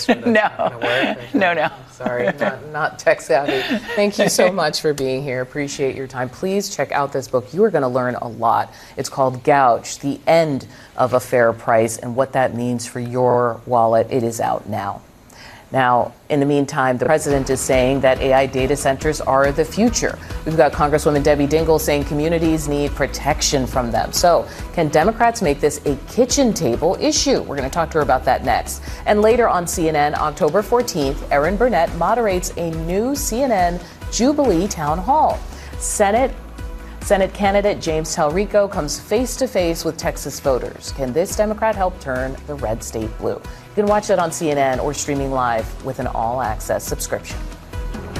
sure that's not going to work. No. Sorry, not tech savvy. Thank you so much for being here. Appreciate your time. Please check out this book. You are going to learn a lot. It's called Gouge, The End of a Fair Price, and what that means for your wallet. It is out now. Now, in the meantime, the president is saying that AI data centers are the future. We've got Congresswoman Debbie Dingell saying communities need protection from them. So, can Democrats make this a kitchen table issue? We're going to talk to her about that next. And later on CNN, October 14th, Erin Burnett moderates a new CNN Jubilee Town Hall. Senate candidate James Talrico comes face-to-face with Texas voters. Can this Democrat help turn the red state blue? You can watch that on CNN or streaming live with an all-access subscription.